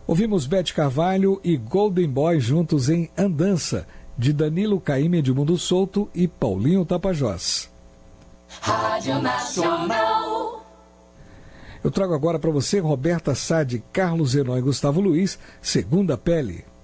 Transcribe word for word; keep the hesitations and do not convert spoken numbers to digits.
Ouvimos Bete Carvalho e Golden Boy juntos em Andança, de Danilo Caymmi, Edmundo Souto e Paulinho Tapajós. Rádio Nacional. Eu trago agora para você Roberta Sá, de Carlos Zenon e Gustavo Luiz, Segunda Pele.